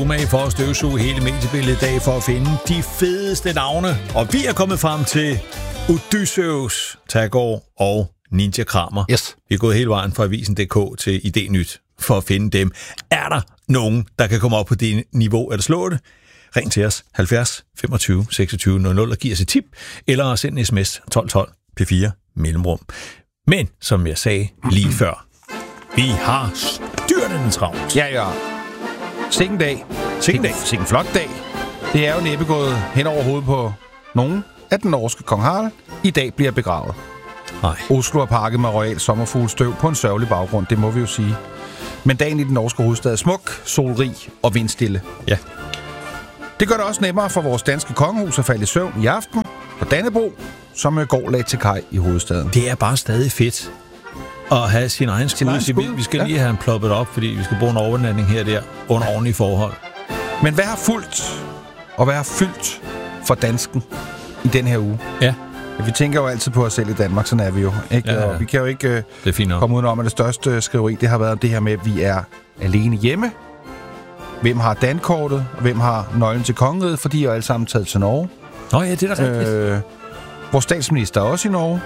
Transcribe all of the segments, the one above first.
Med for at støvsuge hele mediebilledet i dag for at finde de fedeste navne. Og vi er kommet frem til Odysseus, Tagore og Ninja Kramer. Yes. Vi er gået hele vejen fra Avisen.dk til IDNyt for at finde dem. Er der nogen, der kan komme op på det niveau eller slå det? Ring til os 70 25 26 00 og giv os et tip, eller send en sms 1212 P4 mellemrum. Men, som jeg sagde lige før, vi har styrtende travlt. Ja. Sikken dag. Sikken flot dag. Det er jo næppe gået hen over hovedet på nogen, at den norske kong Harald i dag bliver begravet. Nej. Oslo er pakket med royal sommerfuglestøv på en sørgelig baggrund, det må vi jo sige. Men dagen i den norske hovedstad er smuk, solrig og vindstille. Ja. Det gør det også nemmere for vores danske kongehus at falde i søvn i aften på Dannebrog, som går lagt til kaj i hovedstaden. Det er bare stadig fedt at have sin egen skud. Vi skal lige have den ploppet op, fordi vi skal bruge en overnatning her og der under ordentlige forhold. Men hvad har fulgt og hvad har fyldt for dansken i den her uge? Ja. Vi tænker jo altid på os selv i Danmark, sådan er vi jo. Ikke? Ja. Og vi kan jo ikke komme udenom, at det største skriveri, det har været det her med, at vi er alene hjemme. Hvem har dankortet, og hvem har nøglen til kongeriget, for de er jo alle sammen taget til Norge. Nå ja, det er da rigtigt. Vores statsminister er også i Norge.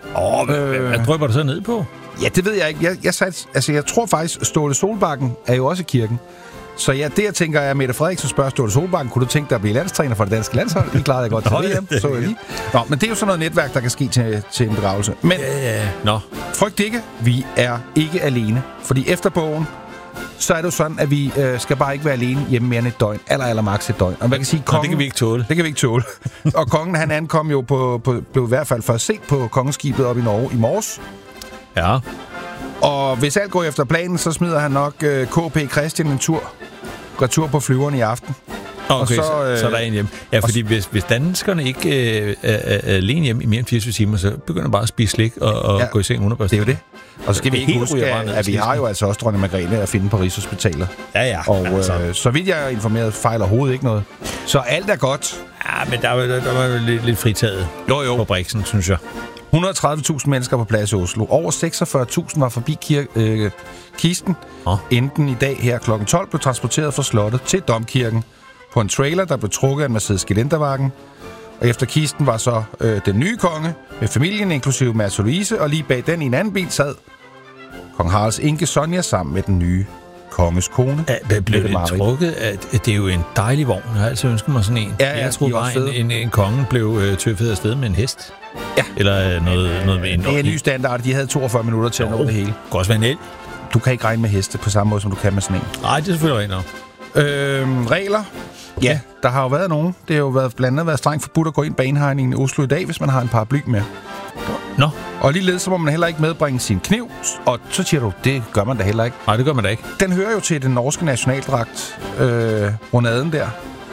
Hvad drypper du så ned på? Ja, det ved jeg ikke. Jeg tror faktisk, Ståle Solbakken er jo også i kirken. Så ja, det jeg tænker er, Mette Frederiksen spørger Ståle Solbakken, kunne du tænke dig at blive landstræner for det danske landshold? Det klarede jeg godt til VM, så jeg lige. Nå, men det er jo sådan noget netværk, der kan ske til en begravelse. Men frygt ikke, vi er ikke alene. Fordi efter bogen, så er det jo sådan, at vi skal bare ikke være alene hjemme mere end et døgn. Eller maks et døgn. Og man kan sige, kongen, det kan vi ikke tåle. Det kan vi ikke tåle. Og kongen, han ankom jo blev i hvert fald først set på kongeskibet op i Norge i morges. Ja. Og hvis alt går efter planen, så smider han nok KP Christian en retur på flyveren i aften. Okay, så er der en hjem. Ja, fordi hvis danskerne ikke er alene hjemme i mere end 24 timer, så begynder bare at spise slik og gå i seng underbørste. Det er jo det. Og så skal vi ikke huske, at vi har jo altså også dronning Margrethe at finde på Rigshospitalet. Ja. Og så vidt jeg er informeret, fejler overhovedet ikke noget. Så alt er godt. Ja, men der var lidt fritaget på Brixen, synes jeg. 130.000 mennesker på plads i Oslo. Over 46.000 var forbi kisten, inden i dag her kl. 12 blev transporteret fra slottet til Domkirken på en trailer, der blev trukket af en Mercedes Gelenderwagen. Og efter kisten var så den nye konge med familien, inklusive Märtha Louise, og lige bag den i en anden bil sad kong Haralds enke Sonja sammen med den nye konges kone. Blev det trukket? Det er jo en dejlig vogn. Jeg har altid ønsket mig sådan en. Ja, jeg troede bare, en konge blev tøffet afsted med en hest. Ja. Eller noget med en. Det er en ny standard. De havde 42 minutter til at nå det hele. Det kan også være en el. Du kan ikke regne med heste på samme måde, som du kan med sådan en. Nej, det er selvfølgelig rent. Regler? Ja, der har jo været nogen. Det har jo blandt andet været strengt forbudt at gå ind banehegningen i Oslo i dag, hvis man har en paraply med. Nå. Og ligeledes så må man heller ikke medbringe sin kniv. Og så siger du, det gør man da heller ikke. Nej, det gør man da ikke. Den hører jo til den norske nationaldragt, ronaden der.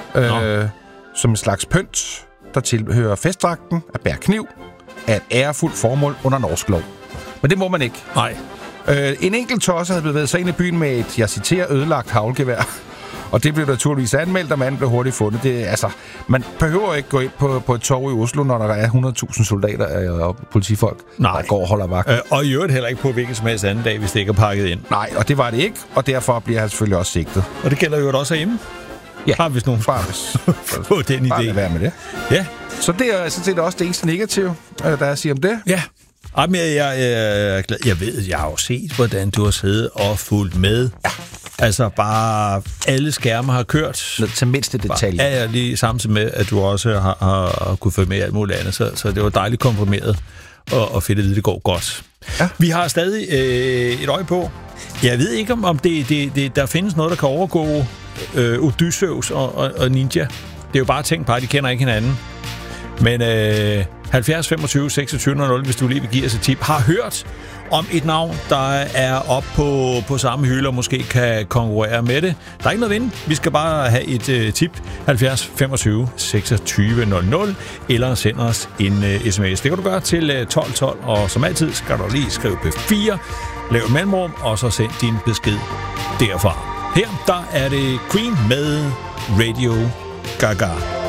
Som en slags pynt, der tilhører festdragten at bære kniv af et ærefuldt formål under norsk lov. Men det må man ikke. Nej. En enkelt tosser havde bevæget sig ind i byen med et, jeg citerer, ødelagt haglgevær. Og det blev naturligvis anmeldt, og manden blev hurtigt fundet. Man behøver ikke gå ind på et torv i Oslo, når der er 100.000 soldater og politifolk, der går og holder vagt. Og i øvrigt heller ikke på hvilken som helst anden dag, hvis det ikke er pakket ind. Nej, og det var det ikke, og derfor bliver han selvfølgelig også sigtet. Og det gælder jo også hjemme. Ja. Har vi nogen få den idé. Bare være med det. Ja. Så det er sådan set også det eneste negative, der jeg siger om det. Ja. Jamen, jeg er glad. Jeg ved, jeg har jo set, hvordan du har siddet og fulgt med. Ja. Altså bare alle skærme har kørt. Til mindste detalje. Ja, lige samtidig med, at du også har kunnet følge med alt muligt andet. Så det var dejligt komprimeret og fedt at vide, det går godt. Ja. Vi har stadig et øje på. Jeg ved ikke, om der findes noget, der kan overgå Odysseus og Ninja. Det er jo bare tænkt på, at de kender ikke hinanden. Men 70 25 26 00, hvis du lige vil give os et tip, har hørt om et navn, der er op på samme hylde og måske kan konkurrere med det. Der er ikke noget at vinde. Vi skal bare have et tip. 70 25 26 00, eller send os en sms. Det kan du gøre til 1212, og som altid skal du lige skrive P4, lav mellemrum, og så send din besked derfra. Her, der er det Queen med Radio Gaga.